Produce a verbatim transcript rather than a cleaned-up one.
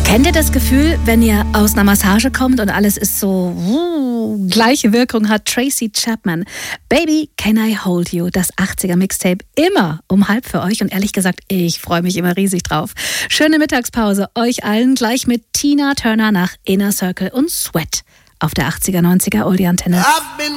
Kennt ihr das Gefühl, wenn ihr aus einer Massage kommt und alles ist so, uh, gleiche Wirkung hat? Tracy Chapman. Baby, Can I Hold You? Das achtziger-Mixtape immer um halb für euch. Und ehrlich gesagt, ich freue mich immer riesig drauf. Schöne Mittagspause euch allen gleich mit Tina Turner nach Inner Circle und Sweat auf der achtziger neunziger Oldie Antenne.